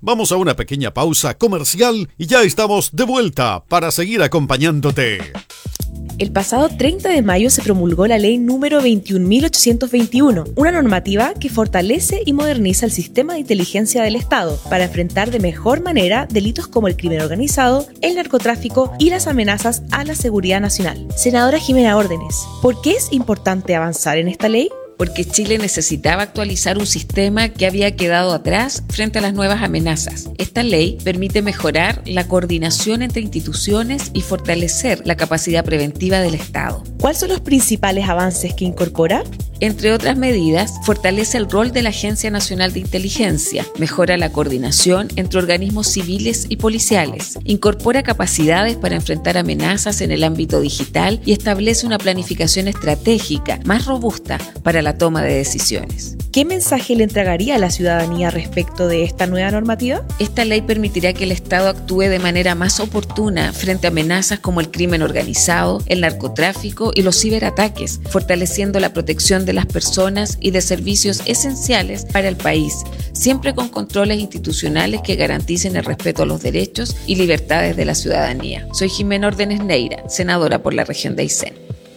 Vamos a una pequeña pausa comercial y ya estamos de vuelta para seguir acompañándote. El pasado 30 de mayo se promulgó la ley número 21.821, una normativa que fortalece y moderniza el sistema de inteligencia del Estado para enfrentar de mejor manera delitos como el crimen organizado, el narcotráfico y las amenazas a la seguridad nacional. Senadora Jimena Órdenes, ¿por qué es importante avanzar en esta ley? Porque Chile necesitaba actualizar un sistema que había quedado atrás frente a las nuevas amenazas. Esta ley permite mejorar la coordinación entre instituciones y fortalecer la capacidad preventiva del Estado. ¿Cuáles son los principales avances que incorpora? Entre otras medidas, fortalece el rol de la Agencia Nacional de Inteligencia, mejora la coordinación entre organismos civiles y policiales, incorpora capacidades para enfrentar amenazas en el ámbito digital y establece una planificación estratégica más robusta para la toma de decisiones. ¿Qué mensaje le entregaría a la ciudadanía respecto de esta nueva normativa? Esta ley permitirá que el Estado actúe de manera más oportuna frente a amenazas como el crimen organizado, el narcotráfico y los ciberataques, fortaleciendo la protección de las personas y de servicios esenciales para el país, siempre con controles institucionales que garanticen el respeto a los derechos y libertades de la ciudadanía. Soy Jimena Órdenes Neira, senadora por la región de Aysén.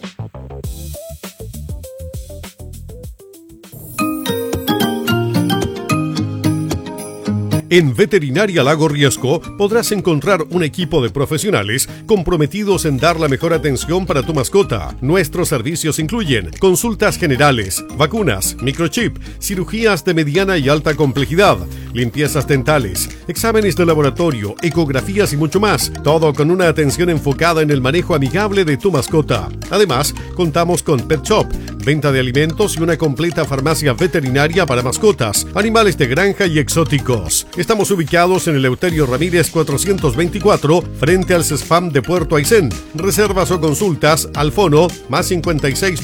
En Veterinaria Lago Riesco podrás encontrar un equipo de profesionales comprometidos en dar la mejor atención para tu mascota. Nuestros servicios incluyen consultas generales, vacunas, microchip, cirugías de mediana y alta complejidad, limpiezas dentales, exámenes de laboratorio, ecografías y mucho más. Todo con una atención enfocada en el manejo amigable de tu mascota. Además, contamos con Pet Shop, venta de alimentos y una completa farmacia veterinaria para mascotas, animales de granja y exóticos. Estamos ubicados en el Eleuterio Ramírez 424, frente al CESFAM de Puerto Aysén. Reservas o consultas al fono +569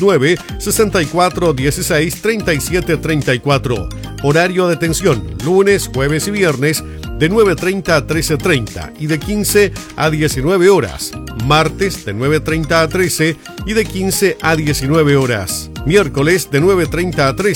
6416 3734. Horario de atención, lunes, jueves y viernes, de 9:30 a 13:30 y de 15 a 19 horas. Martes de 9:30 a 13 y de 15 a 19 horas. Miércoles de 9:30 a 13